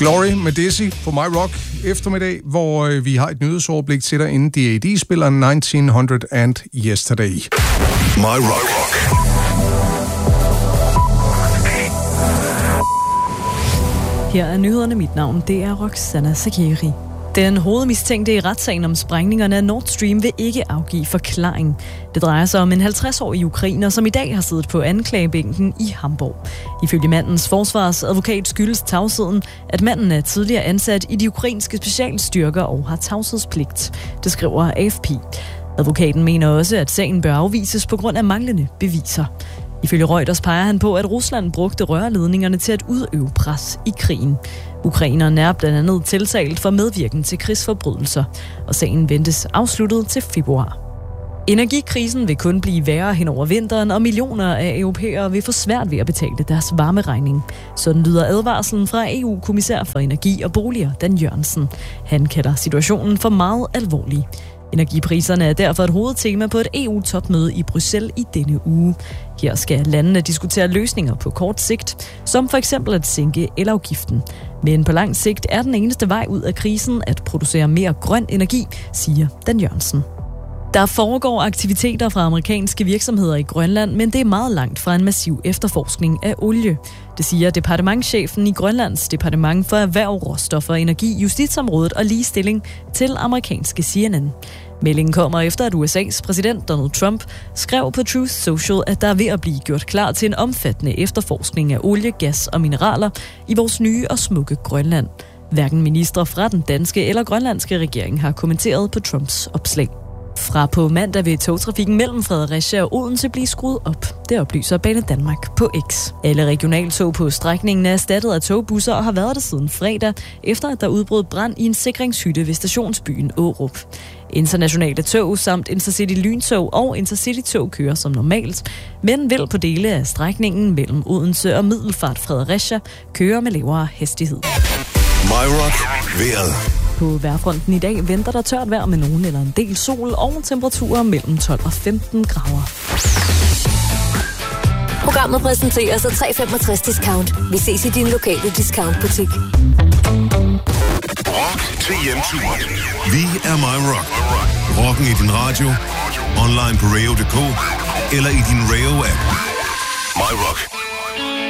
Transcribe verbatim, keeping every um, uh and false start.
Glory med Dizzy på My Rock eftermiddag, hvor vi har et nyhedsoverblik til dig inden D A D spiller nitten hundred and Yesterday. My Rock. Her er nyhederne. Mit navn, det er Roxana Sakiri. Den hovedmistænkte i retssagen om sprængningerne af Nord Stream vil ikke afgive forklaring. Det drejer sig om en halvtreds-årig ukrainer, som i dag har siddet på anklagebænken i Hamburg. Ifølge mandens forsvarsadvokat skyldes tavsheden, at manden er tidligere ansat i de ukrainske specialstyrker og har tavshedspligt. Det skriver A F P. Advokaten mener også, at sagen bør afvises på grund af manglende beviser. Ifølge Reuters peger han på, at Rusland brugte rørledningerne til at udøve pres i krigen. Ukrainerne er blandt andet tiltalt for medvirken til krigsforbrydelser, og sagen ventes afsluttet til februar. Energikrisen vil kun blive værre hen over vinteren, og millioner af europæere vil få svært ved at betale deres varmeregning. Sådan lyder advarslen fra E U-kommissær for energi og boliger, Dan Jørgensen. Han kalder situationen for meget alvorlig. Energipriserne er derfor et hovedtema på et E U-topmøde i Bruxelles i denne uge. Her skal landene diskutere løsninger på kort sigt, som for eksempel at sænke elafgiften. Men på lang sigt er den eneste vej ud af krisen at producere mere grøn energi, siger Dan Jørgensen. Der foregår aktiviteter fra amerikanske virksomheder i Grønland, men det er meget langt fra en massiv efterforskning af olie. Det siger departementschefen i Grønlands Departement for Erhverv, Råstoffer, Energi, Justitsområdet og Ligestilling til amerikanske C N N. Meldingen kommer efter, at U S A's præsident Donald Trump skrev på Truth Social, at der er ved at blive gjort klar til en omfattende efterforskning af olie, gas og mineraler i vores nye og smukke Grønland. Hverken ministre fra den danske eller grønlandske regering har kommenteret på Trumps opslag. Fra på mandag vil togtrafikken mellem Fredericia og Odense blive skruet op. Det oplyser Banedanmark på X. Alle regionaltog på strækningen er erstattet af togbusser og har været der siden fredag, efter at der udbrød brand i en sikringshytte ved stationsbyen Aarup. Internationale tog samt Intercity lyntog og Intercity-tog kører som normalt, men vil på dele af strækningen mellem Odense og Middelfart Fredericia køre med lavere hastighed. My Rock. Vejret. På vejrfronten i dag venter der tørt vejr med nogen eller en del sol og temperaturer mellem tolv og femten grader. Programmet præsenteres af tre femogtres discount. Vi ses i din lokale discountbutik. Rock til hjemturen. Vi er My Rock. Rocken i din radio, online på radio punktum d k eller i din Radio-app. My Rock.